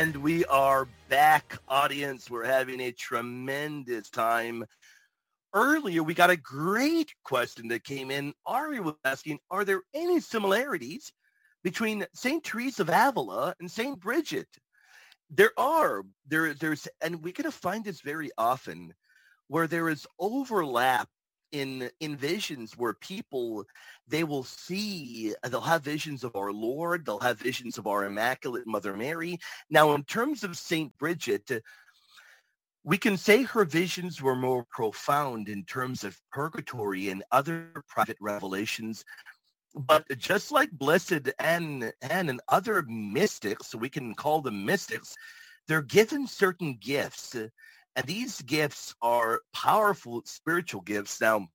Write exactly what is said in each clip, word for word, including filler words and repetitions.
And we are back, audience. We're having a tremendous time. Earlier, we got a great question that came in. Ari was asking, are there any similarities between Saint Teresa of Avila and Saint Bridget? There are. There, there's, and we're going to find this very often, where there is overlap in in visions where people, they will see, they'll have visions of our Lord, they'll have visions of our Immaculate Mother Mary. Now, in terms of Saint Bridget, we can say her visions were more profound in terms of purgatory and other private revelations. But just like Blessed Anne, Anne and other mystics, we can call them mystics, they're given certain gifts. And these gifts are powerful spiritual gifts. Now,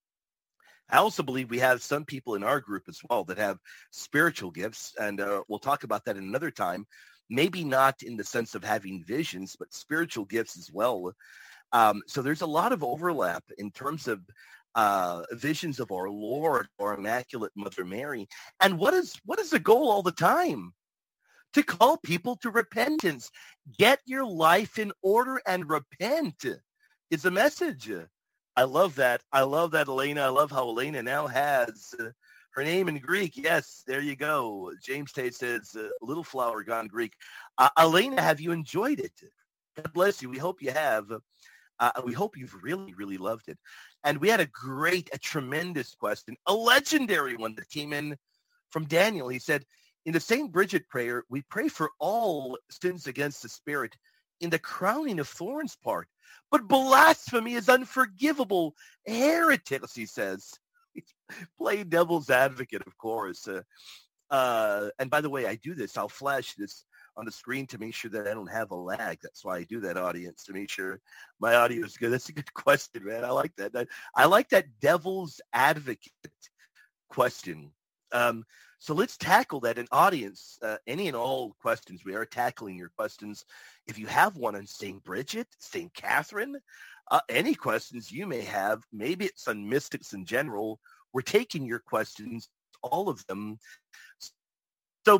I also believe we have some people in our group as well that have spiritual gifts, and uh, we'll talk about that in another time. Maybe not in the sense of having visions, but spiritual gifts as well. Um, so there's a lot of overlap in terms of uh, visions of our Lord or Immaculate Mother Mary. And what is what is the goal all the time? To call people to repentance. Get your life in order and repent is the message. I love that. I love that, Elena. I love how Elena now has uh, her name in Greek. Yes, there you go. James Tate says, uh, Little Flower gone Greek. Uh, Elena, have you enjoyed it? God bless you. We hope you have. Uh, we hope you've really, really loved it. And we had a great, a tremendous question, a legendary one that came in from Daniel. He said, in the Saint Bridget prayer, we pray for all sins against the Spirit in the crowning of thorns part. But blasphemy is unforgivable. Heretics, he says. He's playing devil's advocate, of course. Uh, uh, and by the way, I do this. I'll flash this on the screen to make sure that I don't have a lag. That's why I do that, audience, to make sure my audio is good. That's a good question, man. I like that. I, I like that devil's advocate question. Um, so let's tackle that. An audience, uh, any and all questions. We are tackling your questions. If you have one on Saint Bridget, Saint Catherine, uh, any questions you may have, maybe it's on mystics in general, we're taking your questions, all of them. So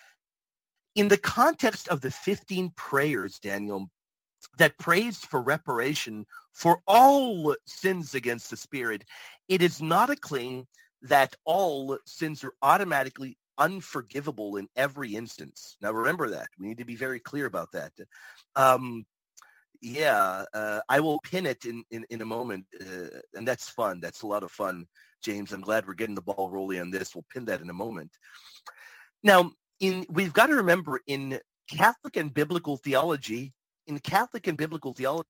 in the context of the fifteen prayers, Daniel, that prays for reparation for all sins against the Spirit, it is not a claim that all sins are automatically unforgivable in every instance. Now, remember that. We need to be very clear about that. Um, yeah, uh, I will pin it in, in, in a moment, uh, and that's fun. That's a lot of fun, James. I'm glad we're getting the ball rolling on this. We'll pin that in a moment. Now, in we've got to remember in Catholic and biblical theology, in Catholic and biblical theology,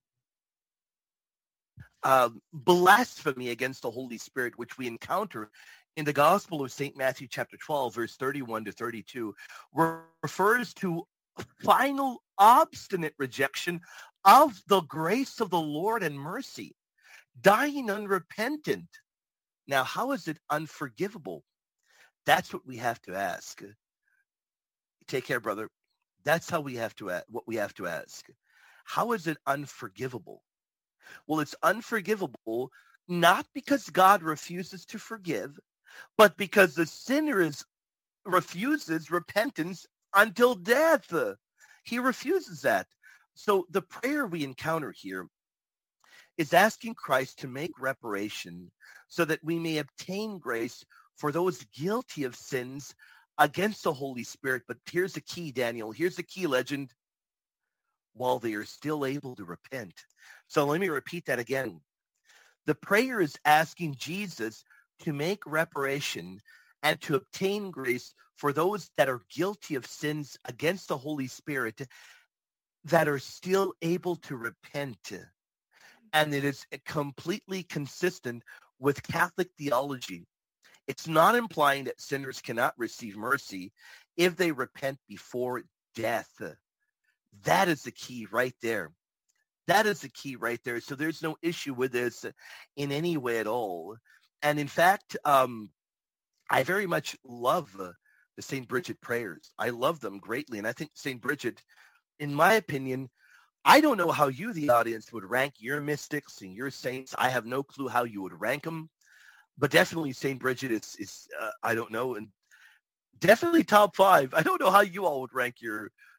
Uh, blasphemy against the Holy Spirit, which we encounter in the Gospel of Saint Matthew chapter twelve, verse thirty-one to thirty-two, refers to final obstinate rejection of the grace of the Lord and mercy, dying unrepentant. Now, how is it unforgivable? That's what we have to ask. Take care, brother. That's how we have to ask, what we have to ask. How is it unforgivable? Well, it's unforgivable not because God refuses to forgive, but because the sinner is, refuses repentance until death. He refuses that. So the prayer we encounter here is asking Christ to make reparation so that we may obtain grace for those guilty of sins against the Holy Spirit. But here's the key, Daniel. Here's the key, legend. While they are still able to repent. So let me repeat that again. The prayer is asking Jesus to make reparation and to obtain grace for those that are guilty of sins against the Holy Spirit that are still able to repent. And it is completely consistent with Catholic theology. It's not implying that sinners cannot receive mercy if they repent before death. That is the key right there. That is the key right there. So there's no issue with this in any way at all. And in fact, um, I very much love uh, the Saint Bridget prayers. I love them greatly. And I think Saint Bridget, in my opinion, I don't know how you, the audience, would rank your mystics and your saints. I have no clue how you would rank them. But definitely Saint Bridget is, is uh, I don't know, and definitely top five. I don't know how you all would rank your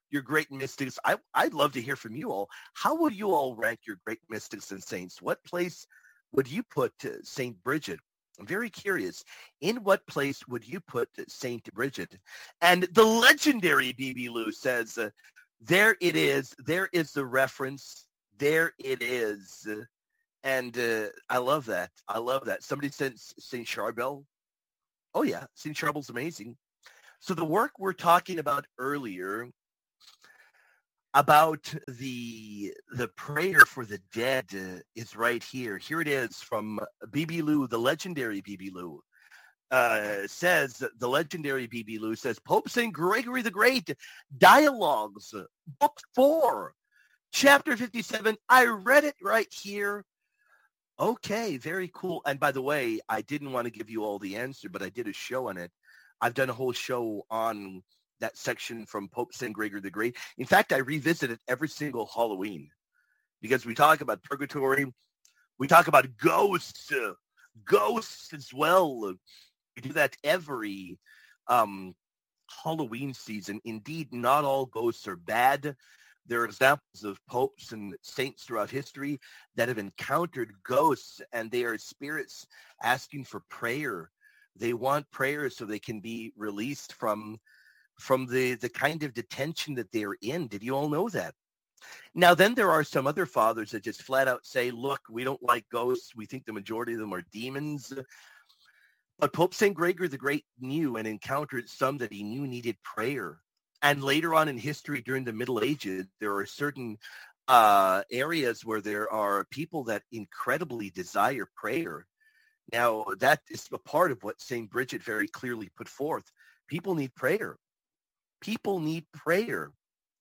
your great mystics. I, I'd love to hear from you all. How would you all rank your great mystics and saints? What place would you put uh, Saint Bridget? I'm very curious. In what place would you put Saint Bridget? And the legendary B B. Lou says, uh, there it is. There is the reference. There it is. And uh, I love that. I love that. Somebody said Saint Charbel. Oh, yeah. Saint Charbel's amazing. So the work we're talking about earlier about the the prayer for the dead uh, is right here. Here it is from B B. Lou, the legendary B B. Lou. Uh, says, the legendary B B. Lou says, Pope Saint Gregory the Great, Dialogues, Book four, Chapter fifty-seven. I read it right here. Okay, very cool. And by the way, I didn't want to give you all the answer, but I did a show on it. I've done a whole show on that section from Pope Saint Gregory the Great. In fact, I revisit it every single Halloween because we talk about purgatory. We talk about ghosts, uh, ghosts as well. We do that every um, Halloween season. Indeed, not all ghosts are bad. There are examples of popes and saints throughout history that have encountered ghosts, and they are spirits asking for prayer. They want prayer so they can be released from from the, the kind of detention that they're in. Did you all know that? Now, then there are some other fathers that just flat out say, look, we don't like ghosts. We think the majority of them are demons. But Pope Saint Gregory the Great knew and encountered some that he knew needed prayer. And later on in history, during the Middle Ages, there are certain uh, areas where there are people that incredibly desire prayer. Now, that is a part of what Saint Bridget very clearly put forth. People need prayer. People need prayer.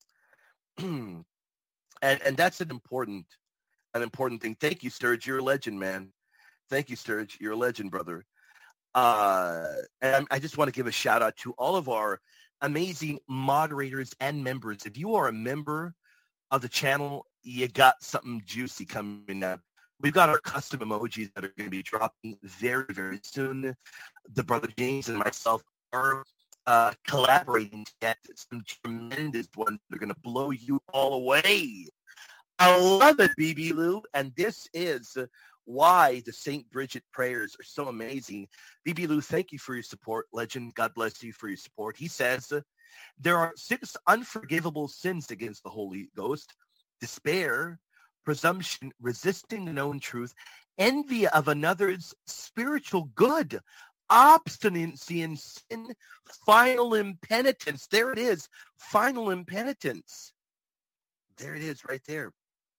and and that's an important, an important thing. Thank you, Sturge. You're a legend, man. Thank you, Sturge. You're a legend, brother. Uh, and I just want to give a shout out to all of our amazing moderators and members. If you are a member of the channel, you got something juicy coming up. We've got our custom emojis that are going to be dropping very, very soon. The brother James and myself are uh, collaborating to get some tremendous ones that are going to blow you all away. I love it, B B. Lou, and this is why the Saint Bridget prayers are so amazing. B B. Lou, thank you for your support. Legend, God bless you for your support. He says, there are six unforgivable sins against the Holy Ghost: despair, presumption, resisting the known truth, envy of another's spiritual good, obstinacy in sin, final impenitence. There it is, final impenitence. There it is right there.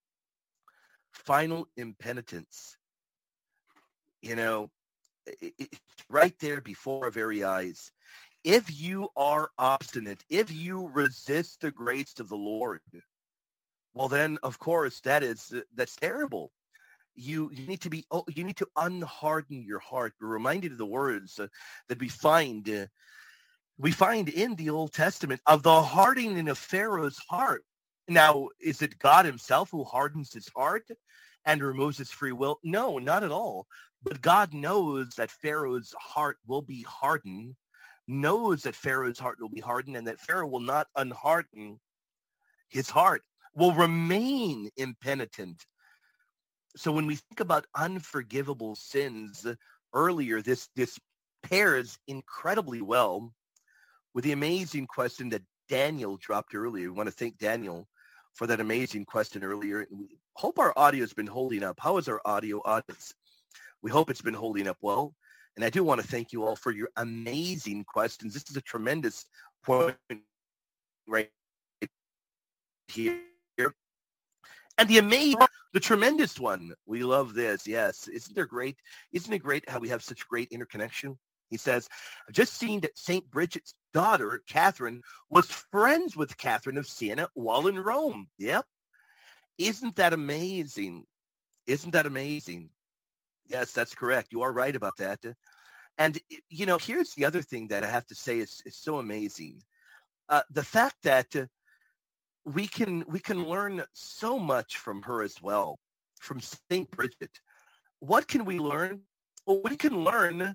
Final impenitence. You know, it, it's right there before our very eyes. If you are obstinate, if you resist the grace of the Lord, well, then, of course, that is that's terrible. You you need to be oh, you need to unharden your heart. We're reminded of the words uh, that we find uh, we find in the Old Testament of the hardening of Pharaoh's heart. Now, is it God himself who hardens his heart and removes his free will? No, not at all. But God knows that Pharaoh's heart will be hardened, knows that Pharaoh's heart will be hardened, and that Pharaoh will not unharden his heart, will remain impenitent. So when we think about unforgivable sins, earlier, this, this pairs incredibly well with the amazing question that Daniel dropped earlier. We want to thank Daniel for that amazing question earlier. We hope our audio has been holding up. How is our audio audience? We hope it's been holding up well. And I do want to thank you all for your amazing questions. This is a tremendous point right here. And the amazing, the tremendous one. We love this. Yes. Isn't there great? Isn't it great how we have such great interconnection? He says, I've just seen that Saint Bridget's daughter, Catherine, was friends with Catherine of Siena while in Rome. Yep. Isn't that amazing? Isn't that amazing? Yes, that's correct. You are right about that. And, you know, here's the other thing that I have to say is, is so amazing. Uh, the fact that uh, we can we can learn so much from her as well, from Saint Bridget. What can we learn? Well, we can learn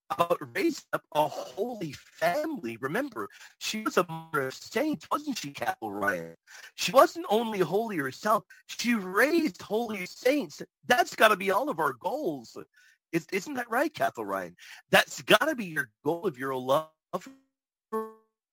about raising up a holy family. Remember, she was a mother of saints, wasn't she, Cathal Ryan? She wasn't only holy herself, she raised holy saints. That's got to be all of our goals. Is, isn't that right, Cathal Ryan? That's got to be your goal of your love for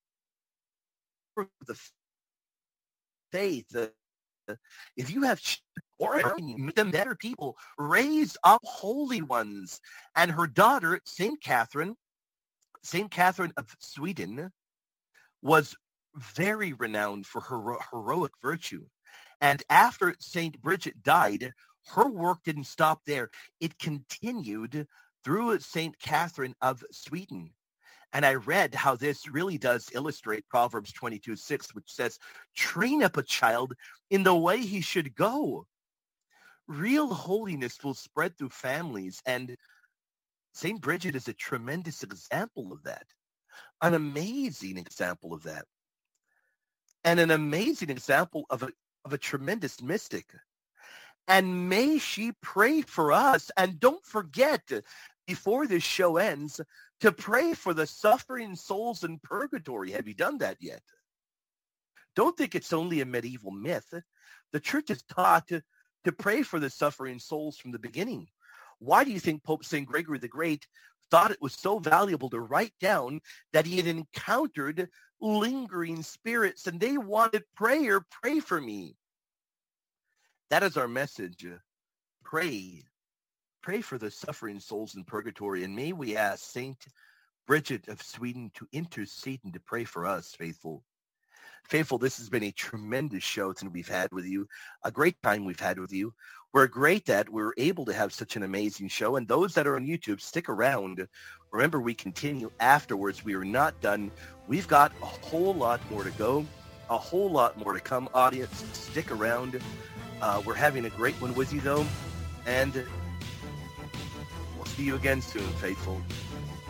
the faith. Uh, if you have or make them better people, raise up holy ones. And her daughter, Saint Catherine, Saint Catherine of Sweden, was very renowned for her heroic virtue. And after Saint Bridget died, her work didn't stop there. It continued through Saint Catherine of Sweden. And I read how this really does illustrate Proverbs twenty-two six, which says, train up a child in the way he should go. Real holiness will spread through families. And Saint Bridget is a tremendous example of that. An amazing example of that. And an amazing example of a, of a tremendous mystic. And may she pray for us. And don't forget, before this show ends, to pray for the suffering souls in purgatory. Have you done that yet? Don't think it's only a medieval myth. The church is taught to, to pray for the suffering souls from the beginning. Why do you think Pope Saint Gregory the Great thought it was so valuable to write down that he had encountered lingering spirits and they wanted prayer? Pray for me. That is our message. Pray. Pray for the suffering souls in purgatory. And may we ask Saint Bridget of Sweden to intercede and to pray for us, faithful. Faithful, this has been a tremendous show that we've had with you. A great time we've had with you. We're great that we're able to have such an amazing show. And those that are on YouTube, stick around. Remember, we continue afterwards. We are not done. We've got a whole lot more to go. A whole lot more to come. Audience, stick around. Uh, we're having a great one with you, though. And we'll see you again soon, faithful.